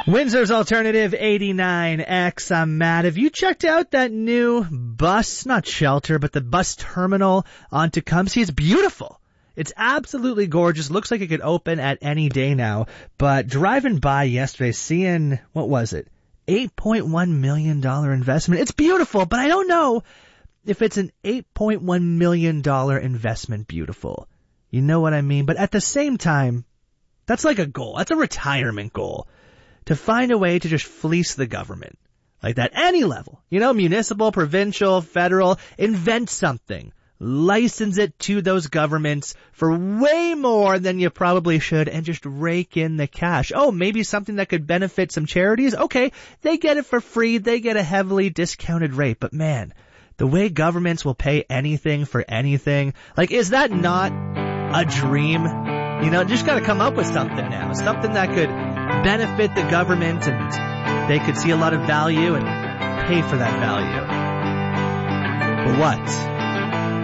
Windsor's Alternative 89X. I'm Matt. Have you checked out that new bus, not shelter, but the bus terminal on Tecumseh? It's beautiful. It's absolutely gorgeous. Looks like it could open at any day now. But driving by yesterday, seeing, what was it? $8.1 million investment. It's beautiful, but I don't know if it's an $8.1 million investment beautiful. You know what I mean? But at the same time, that's like a goal. That's a retirement goal. To find a way to just fleece the government. Like that, any level. You know, municipal, provincial, federal. Invent something. License it to those governments for way more than you probably should and just rake in the cash. Oh, maybe something that could benefit some charities? Okay, they get it for free. They get a heavily discounted rate. But man, the way governments will pay anything for anything, like, is that not a dream? You know, just gotta come up with something now. Something that could benefit the government and they could see a lot of value and pay for that value. But what?